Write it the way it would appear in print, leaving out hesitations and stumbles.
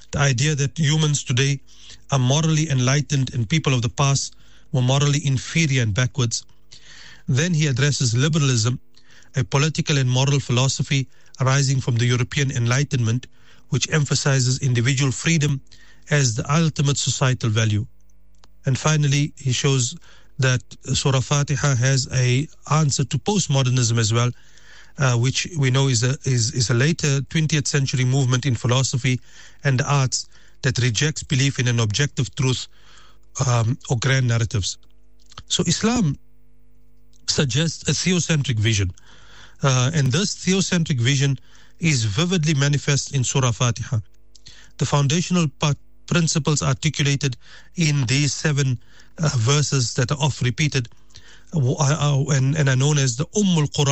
the idea that humans today are morally enlightened and people of the past were morally inferior and backwards. Then he addresses liberalism, a political and moral philosophy arising from the European Enlightenment, which emphasizes individual freedom as the ultimate societal value. And finally, he shows that Surah Fatiha has an answer to postmodernism as well, which we know is a later 20th century movement in philosophy and the arts that rejects belief in an objective truth or grand narratives. So Islam suggests a theocentric vision, and this theocentric vision is vividly manifest in Surah Fatiha. The foundational principles articulated in these 7 verses that are oft repeated and are known as the Ummul Quran.